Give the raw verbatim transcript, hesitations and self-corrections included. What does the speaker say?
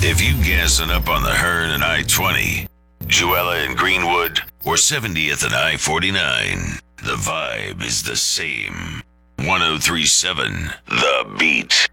If you gassing up on the Hearn and I twenty, Jewella and Greenwood, or seventieth and I forty-nine, the vibe is the same. one oh three point seven The Beat.